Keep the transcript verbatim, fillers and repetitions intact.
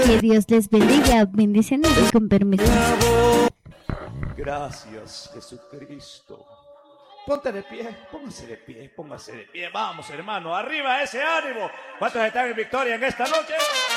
Que Dios les bendiga. Bendiciones y con permiso. Gracias, Jesucristo. Ponte de pie, póngase de pie, póngase de pie. Vamos, hermano, arriba ese ánimo. ¿Cuántos están en victoria en esta noche?